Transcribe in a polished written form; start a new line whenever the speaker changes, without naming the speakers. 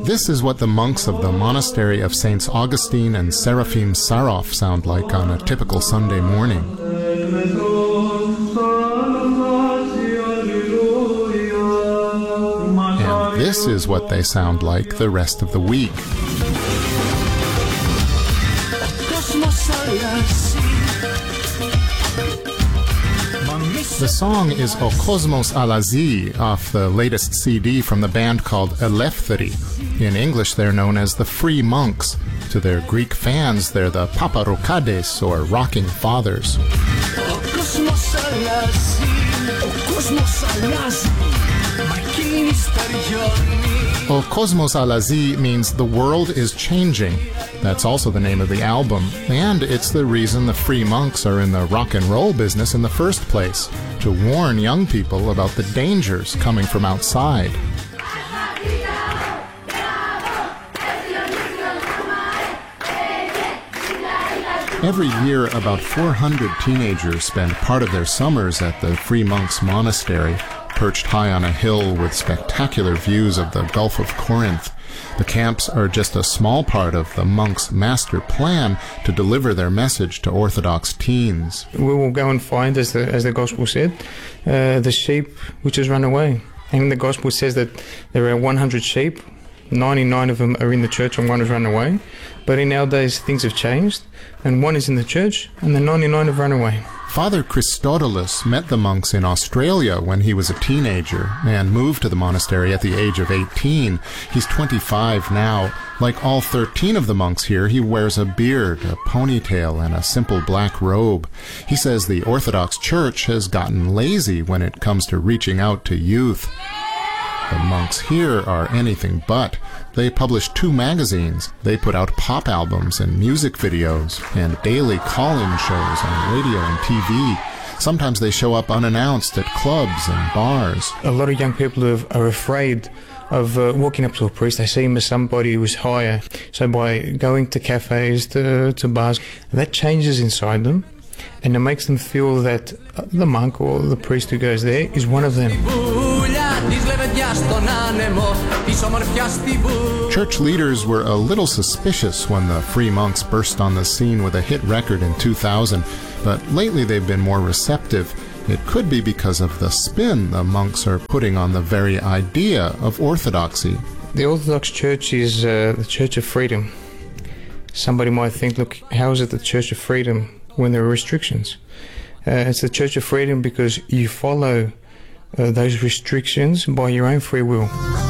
This is what the monks of the monastery of Saints Augustine and Seraphim Sarov sound like on a typical Sunday morning. And this is what they sound like the rest of the week. The song is O Kosmos Alazi off the latest CD from the band called Eleftheri. In English, they're known as the Free Monks. To their Greek fans, they're the Paparokades, or Rocking Fathers. O Kosmos Alazi means the world is changing. That's also the name of the album, and it's the reason the Free Monks are in the rock and roll business in the first place, to warn young people about the dangers coming from outside. Every year, about 400 teenagers spend part of their summers at the Free Monks Monastery, perched high on a hill with spectacular views of the Gulf of Corinth. The camps are just a small part of the monks' master plan to deliver their message to Orthodox teens.
We will go and find, as the Gospel said, the sheep which has run away. And the Gospel says that there are 100 sheep, 99 of them are in the church and one has run away. But in our days, things have changed, and one is in the church and the 99 have run away.
Father Christodoulos met the monks in Australia when he was a teenager and moved to the monastery at the age of 18. He's 25 now. Like all 13 of the monks here, he wears a beard, a ponytail, and a simple black robe. He says the Orthodox Church has gotten lazy when it comes to reaching out to youth. The monks here are anything but. They publish 2 magazines. They put out pop albums and music videos and daily call-in shows on radio and TV. Sometimes they show up unannounced at clubs and bars.
A lot of young people are afraid of walking up to a priest. They see him as somebody who's higher. So by going to cafes, to bars, that changes inside them, and it makes them feel that the monk or the priest who goes there is one of them.
Church leaders were a little suspicious when the Free Monks burst on the scene with a hit record in 2000, but lately they've been more receptive. It could be because of the spin the monks are putting on the very idea of orthodoxy.
The Orthodox Church is the Church of Freedom. Somebody might think, look, how is it the Church of Freedom when there are restrictions? It's the Church of Freedom because you follow those restrictions by your own free will.